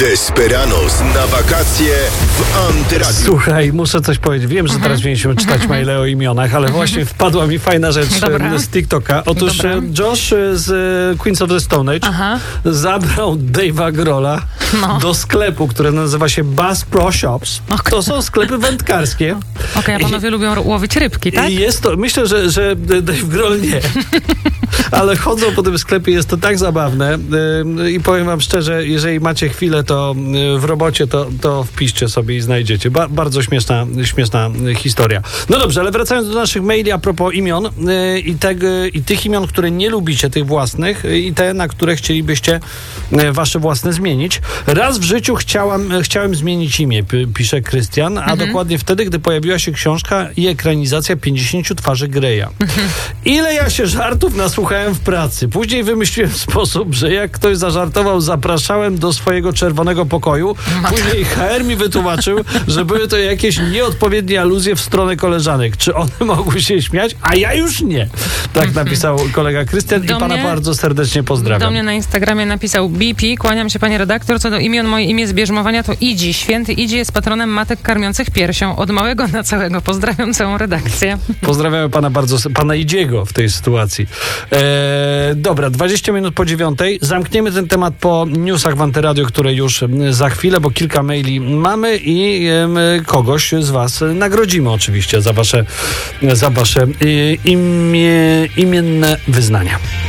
Desperados na wakacje w Antyradiu. Słuchaj, muszę coś powiedzieć. Wiem, że teraz mieliśmy czytać maile o imionach, ale właśnie wpadła mi fajna rzecz z TikToka. Otóż Josh z Queens of the Stone Age zabrał Dave'a Grohla do sklepu, który nazywa się Bass Pro Shops. To są sklepy wędkarskie. A panowie lubią łowić rybki, tak? I jest to, myślę, że Dave Grohl nie. Ale chodzą po tym sklepie, jest to tak zabawne i powiem wam szczerze, jeżeli macie chwilę, to w robocie to wpiszcie sobie i znajdziecie. Bardzo śmieszna historia. No dobrze, ale wracając do naszych maili a propos imion i tych imion, które nie lubicie, tych własnych i te, na które chcielibyście wasze własne zmienić. Raz w życiu chciałem zmienić imię, pisze Krystian, a dokładnie wtedy, gdy pojawiła się książka i ekranizacja 50 twarzy Greya. Ile ja się żartów nasłuchałem w pracy. Później wymyśliłem sposób, że jak ktoś zażartował, zapraszałem do swojego czerwonego pokoju. Później HR mi wytłumaczył, że były to jakieś nieodpowiednie aluzje w stronę koleżanek. Czy one mogły się śmiać? A ja już nie. Tak napisał kolega Krystian i pana bardzo serdecznie pozdrawiam. Do mnie na Instagramie napisał BP, kłaniam się pani redaktor, co do imion, moje imię z bierzmowania to Idzi. Święty Idzi jest patronem matek karmiących piersią. Od małego na całego. Pozdrawiam całą redakcję. Pozdrawiamy pana bardzo, pana Idziego w tej sytuacji. Dobra, 20 minut po 9:00. Zamkniemy ten temat po newsach w Antyradiu, które już za chwilę, bo kilka maili mamy i kogoś z was nagrodzimy oczywiście za wasze imienne wyznania.